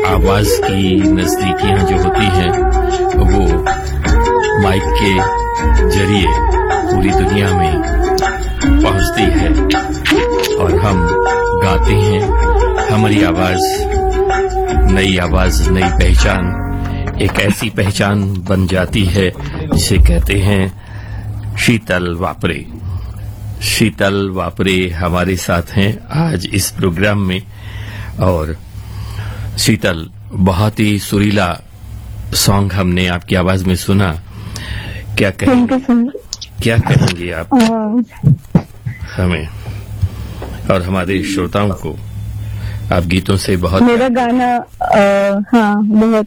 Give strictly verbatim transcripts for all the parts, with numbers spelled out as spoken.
आवाज की नजदीकियां जो होती हैं वो माइक के जरिए पूरी दुनिया में पहुंचती है और हम गाते हैं। हमारी आवाज, नई आवाज, नई पहचान, एक ऐसी पहचान बन जाती है जिसे कहते हैं शीतल वापरे। शीतल वापरे हमारे साथ हैं आज इस प्रोग्राम में। और शीतल, बहुत ही सुरीला सॉन्ग हमने आपकी आवाज में सुना। क्या कहेंगे, क्या कहेंगे आप हमें और हमारे श्रोताओं को? आप गीतों से बहुत मेरा गाना आ, हाँ बहुत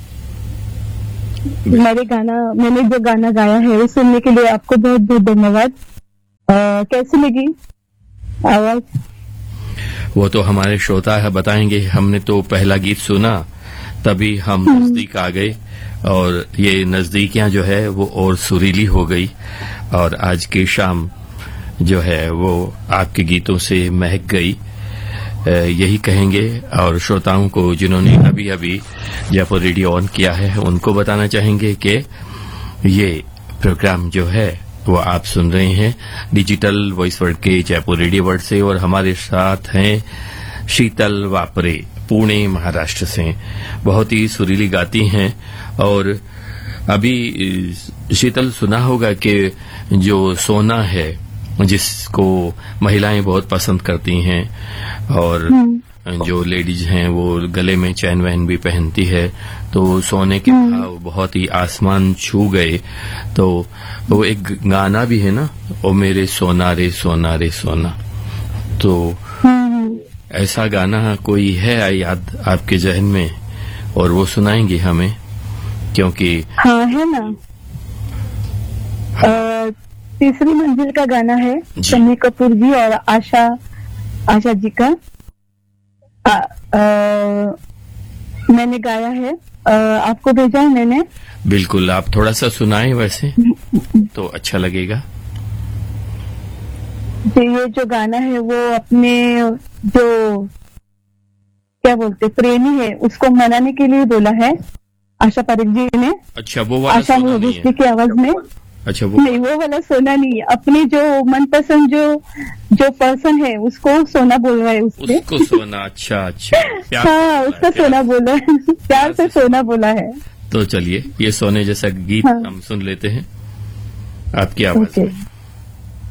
मेरे गाना मैंने जो गाना गाया है वो सुनने के लिए आपको बहुत बहुत धन्यवाद। कैसी लगी आवाज? वो तो हमारे श्रोता है बताएंगे। हमने तो पहला गीत सुना तभी हम नजदीक आ गए और ये नजदीकियां जो है वो और सुरीली हो गई और आज की शाम जो है वो आपके गीतों से महक गई, यही कहेंगे। और श्रोताओं को जिन्होंने अभी अभी जयपुर रेडियो ऑन किया है उनको बताना चाहेंगे कि ये प्रोग्राम जो है वो आप सुन रहे हैं डिजिटल वॉइस वर्ल्ड के जयपुर रेडियो वर्ल्ड से और हमारे साथ हैं शीतल वापरे, पुणे महाराष्ट्र से। बहुत ही सुरीली गाती हैं। और अभी शीतल सुना होगा कि जो सोना है जिसको महिलाएं बहुत पसंद करती हैं और जो लेडीज हैं वो गले में चैन वैन भी पहनती है, तो सोने के भाव बहुत ही आसमान छू गए। तो वो एक गाना भी है ना, ओ मेरे सोना रे सोना रे सोना। तो ऐसा गाना कोई है याद आपके जहन में और वो सुनाएंगे हमें? क्योंकि हाँ है ना, आ, तीसरी मंजिल का गाना है, शम्मी कपूर जी और आशा आशा जी का। आ, आ, मैंने गाया है, आ, आपको भेजा है मैंने। बिल्कुल, आप थोड़ा सा सुनाएं वैसे तो अच्छा लगेगा। ये जो गाना है वो अपने जो क्या बोलते प्रेमी है उसको मनाने के लिए बोला है आशा पारेख जी ने। अच्छा, वो वाला आशा मोहब्बत की आवाज में। अच्छा, वो नहीं, वो वाला सोना नहीं है। अपने जो मनपसंद जो जो पर्सन है उसको सोना बोल रहा है, उससे उसको सोना। अच्छा अच्छा, हाँ उसका सोना बोला है, प्यार से सोना बोला है। तो चलिए ये सोने जैसा गीत हाँ। हम सुन लेते हैं आपकी आवाज में।